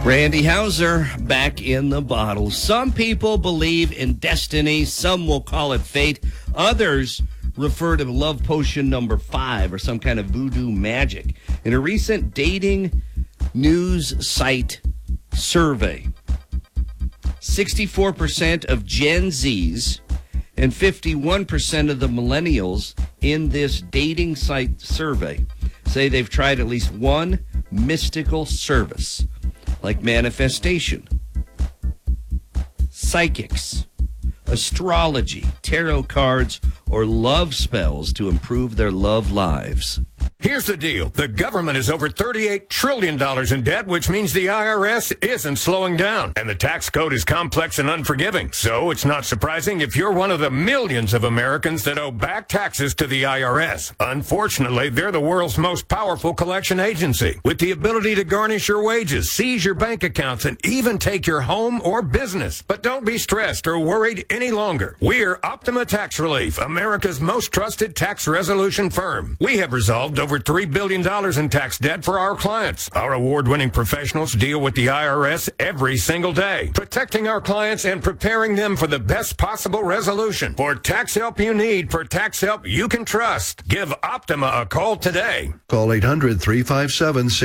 Randy Hauser back in the bottle. Some people believe in destiny. Some will call it fate. Others refer to love potion number 5 or some kind of voodoo magic. In a recent dating news site survey, 64% of Gen Zs and 51% of the millennials in this dating site survey say they've tried at least one mystical service, like manifestation, psychics, astrology, tarot cards, or love spells to improve their love lives. Here's the deal. The government is over $38 trillion in debt, which means the IRS isn't slowing down. And the tax code is complex and unforgiving. So it's not surprising if you're one of the millions of Americans that owe back taxes to the IRS. Unfortunately, they're the world's most powerful collection agency, with the ability to garnish your wages, seize your bank accounts, and even take your home or business. But don't be stressed or worried any longer. We're Optima Tax Relief, America's most trusted tax resolution firm. We have resolved over $3 billion in tax debt for our clients. Our award-winning professionals deal with the IRS every single day, protecting our clients and preparing them for the best possible resolution. For tax help you need, for tax help you can trust, give Optima a call today. Call 800-357-6